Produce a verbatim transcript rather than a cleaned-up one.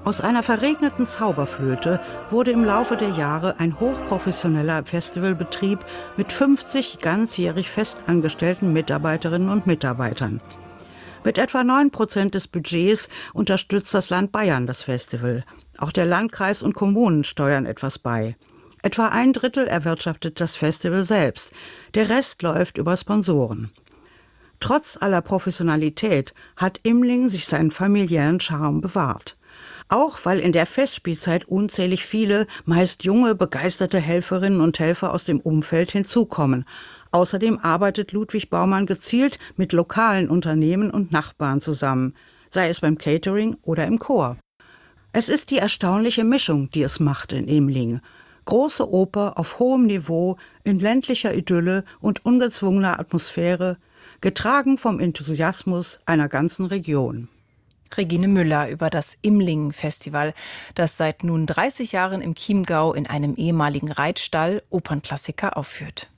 Aus einer verregneten Zauberflöte wurde im Laufe der Jahre ein hochprofessioneller Festivalbetrieb mit fünfzig ganzjährig festangestellten Mitarbeiterinnen und Mitarbeitern. Mit etwa neun Prozent des Budgets unterstützt das Land Bayern das Festival. Auch der Landkreis und Kommunen steuern etwas bei. Etwa ein Drittel erwirtschaftet das Festival selbst. Der Rest läuft über Sponsoren. Trotz aller Professionalität hat Imling sich seinen familiären Charme bewahrt. Auch weil in der Festspielzeit unzählig viele, meist junge, begeisterte Helferinnen und Helfer aus dem Umfeld hinzukommen. Außerdem arbeitet Ludwig Baumann gezielt mit lokalen Unternehmen und Nachbarn zusammen, sei es beim Catering oder im Chor. Es ist die erstaunliche Mischung, die es macht in Imling. Große Oper auf hohem Niveau, in ländlicher Idylle und ungezwungener Atmosphäre, getragen vom Enthusiasmus einer ganzen Region. Regine Müller über das Imling-Festival, das seit nun dreißig Jahren im Chiemgau in einem ehemaligen Reitstall Opernklassiker aufführt.